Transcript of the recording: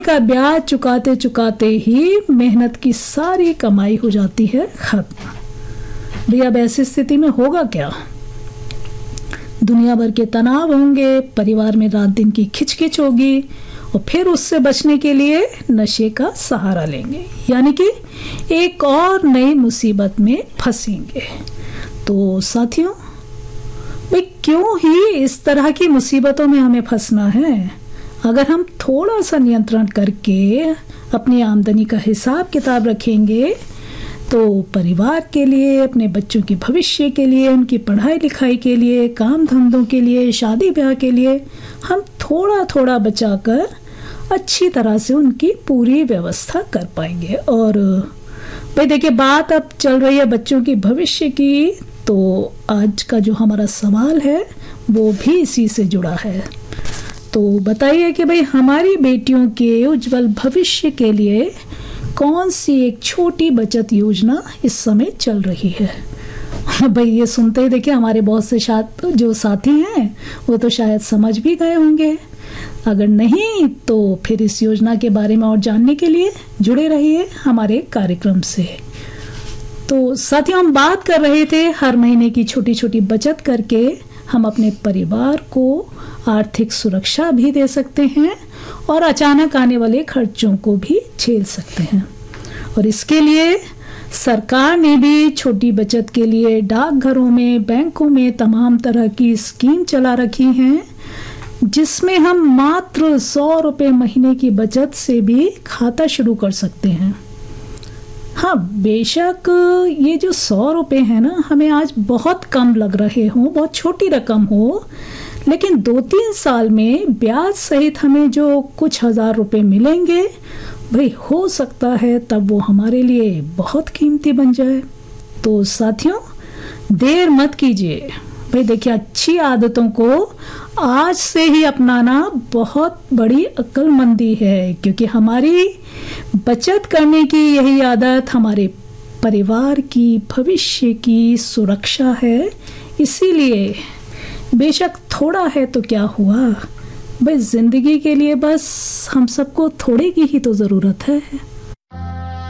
का ब्याज चुकाते चुकाते ही मेहनत की सारी कमाई हो जाती है खत्म। भैया अब ऐसी स्थिति में होगा क्या? दुनिया भर के तनाव होंगे, परिवार में रात दिन की खिचखिच होगी और फिर उससे बचने के लिए नशे का सहारा लेंगे, यानी कि एक और नई मुसीबत में फंसेंगे। तो साथियों, भाई क्यों ही इस तरह की मुसीबतों में हमें फंसना है? अगर हम थोड़ा सा नियंत्रण करके अपनी आमदनी का हिसाब किताब रखेंगे तो परिवार के लिए, अपने बच्चों के भविष्य के लिए, उनकी पढ़ाई लिखाई के लिए, काम धंधों के लिए, शादी ब्याह के लिए हम थोड़ा थोड़ा बचाकर अच्छी तरह से उनकी पूरी व्यवस्था कर पाएंगे। और भाई देखिए, बात अब चल रही है बच्चों की भविष्य की, तो आज का जो हमारा सवाल है वो भी इसी से जुड़ा है। तो बताइए कि भाई हमारी बेटियों के उज्जवल भविष्य के लिए कौन सी एक छोटी बचत योजना इस समय चल रही है? भाई ये सुनते ही देखिए हमारे बहुत से जो साथी हैं वो तो शायद समझ भी गए होंगे। अगर नहीं तो फिर इस योजना के बारे में और जानने के लिए जुड़े रहिए हमारे कार्यक्रम से। तो साथियों, हम बात कर रहे थे हर महीने की छोटी छोटी बचत करके हम अपने परिवार को आर्थिक सुरक्षा भी दे सकते हैं और अचानक आने वाले खर्चों को भी झेल सकते हैं। और इसके लिए सरकार ने भी छोटी बचत के लिए डाकघरों में, बैंकों में तमाम तरह की स्कीम चला रखी हैं, जिसमें हम मात्र 100 रुपये महीने की बचत से भी खाता शुरू कर सकते हैं। हाँ, बेशक ये जो 100 रुपये है ना, हमें आज बहुत कम लग रहे हो, बहुत छोटी रकम हो, लेकिन 2-3 साल में ब्याज सहित हमें जो कुछ हजार रुपए मिलेंगे, भाई हो सकता है तब वो हमारे लिए बहुत कीमती बन जाए। तो साथियों, देर मत कीजिए। भाई देखिए, अच्छी आदतों को आज से ही अपनाना बहुत बड़ी अक्लमंदी है, क्योंकि हमारी बचत करने की यही आदत हमारे परिवार की भविष्य की सुरक्षा है। इसीलिए बेशक थोड़ा है तो क्या हुआ, भाई जिंदगी के लिए बस हम सबको थोड़े की ही तो ज़रूरत है।